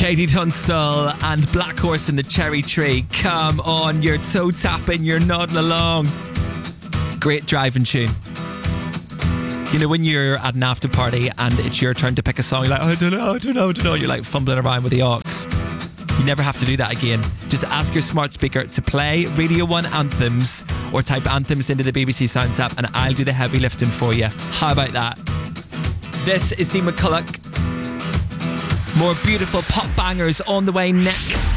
Katie Tunstall and Black Horse and the Cherry Tree. Come on, you're toe tapping, you're nodding along. Great driving tune. You know when you're at an after party and it's your turn to pick a song, you're like, I don't know. You're like fumbling around with the aux. You never have to do that again. Just ask your smart speaker to play Radio 1 anthems or type anthems into the BBC Sounds app and I'll do the heavy lifting for you. How about that? This is Dean McCulloch. More beautiful pop bangers on the way next.